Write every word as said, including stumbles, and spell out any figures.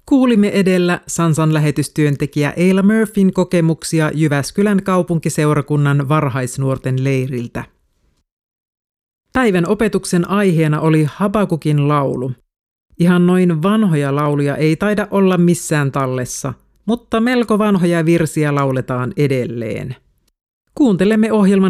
Kuulimme edellä Sansan lähetystyöntekijä Eila Murphyn kokemuksia Jyväskylän kaupunkiseurakunnan varhaisnuorten leiriltä. Päivän opetuksen aiheena oli Habakukin laulu. Ihan noin vanhoja lauluja ei taida olla missään tallessa, mutta melko vanhoja virsiä lauletaan edelleen. Kuuntelemme ohjelman